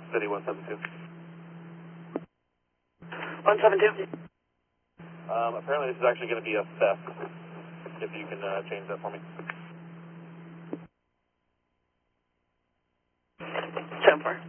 City 172. 172. Apparently this is actually going to be a theft. If you can change that for me. 10-4.